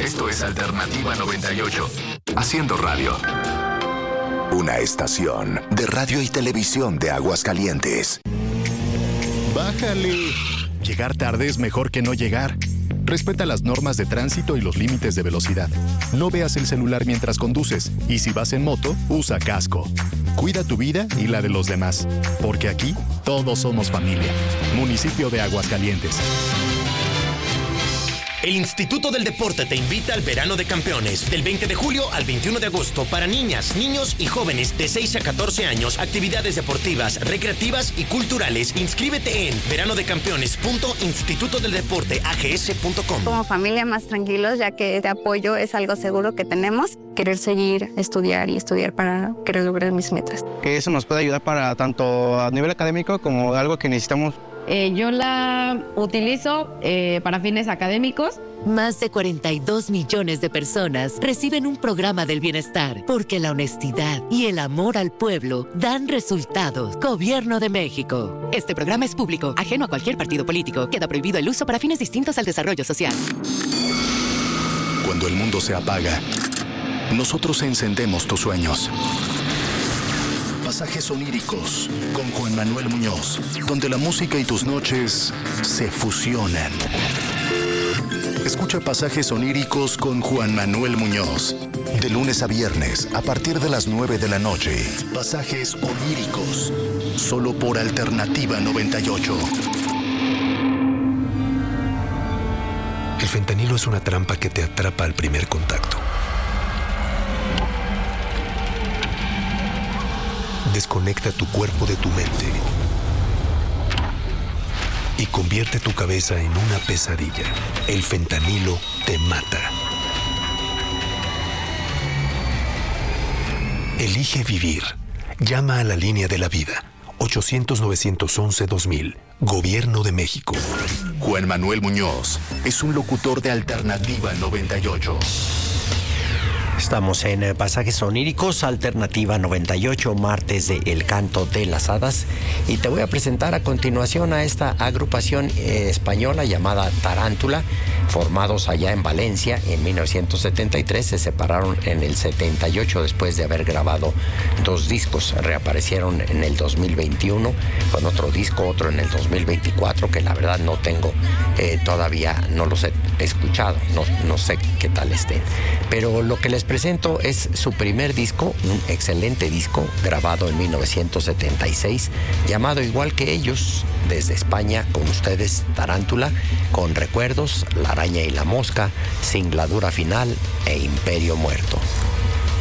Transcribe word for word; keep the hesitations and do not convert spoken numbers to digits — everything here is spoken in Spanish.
Esto es Alternativa noventa y ocho, haciendo radio. Una estación de radio y televisión de Aguascalientes. Bájale. Llegar tarde es mejor que no llegar. Respeta las normas de tránsito y los límites de velocidad. No veas el celular mientras conduces. Y si vas en moto, usa casco. Cuida tu vida y la de los demás. Porque aquí, todos somos familia. Municipio de Aguascalientes. El Instituto del Deporte te invita al Verano de Campeones, del veinte de julio al veintiuno de agosto, para niñas, niños y jóvenes de seis a catorce años, actividades deportivas, recreativas y culturales. Inscríbete en verano de campeones punto instituto del deporte a g s punto com. Como familia más tranquilos, ya que este apoyo es algo seguro que tenemos. Querer seguir, estudiar y estudiar para querer lograr mis metas. Que eso nos puede ayudar para tanto a nivel académico como algo que necesitamos. Eh, yo la utilizo eh, para fines académicos. Más de cuarenta y dos millones de personas reciben un programa del bienestar porque la honestidad y el amor al pueblo dan resultados. Gobierno de México. Este programa es público, ajeno a cualquier partido político. Queda prohibido el uso para fines distintos al desarrollo social. Cuando el mundo se apaga, nosotros encendemos tus sueños. Pasajes oníricos con Juan Manuel Muñoz, donde la música y tus noches se fusionan. Escucha Pasajes oníricos con Juan Manuel Muñoz, de lunes a viernes a partir de las nueve de la noche. Pasajes oníricos, solo por Alternativa noventa y ocho. El fentanilo es una trampa que te atrapa al primer contacto. Desconecta tu cuerpo de tu mente y convierte tu cabeza en una pesadilla. El fentanilo te mata. Elige vivir. Llama a la línea de la vida. ochocientos, novecientos once, dos mil. Gobierno de México. Juan Manuel Muñoz es un locutor de Alternativa noventa y ocho. Estamos en Pasajes Oníricos, Alternativa noventa y ocho, martes de El Canto de las Hadas. Y te voy a presentar a continuación a esta agrupación eh, española llamada Tarántula, formados allá en Valencia en mil novecientos setenta y tres. Se separaron en el setenta y ocho después de haber grabado dos discos. Reaparecieron en el dos mil veintiuno con otro disco, otro en el dos mil veinticuatro, que la verdad no tengo, eh, todavía no los he escuchado, no, no sé qué tal estén. Pero lo que les presento es su primer disco, un excelente disco grabado en mil novecientos setenta y seis, llamado igual que ellos, desde España, con ustedes, Tarántula, con Recuerdos, La Araña y la Mosca, Singladura Final e Imperio Muerto.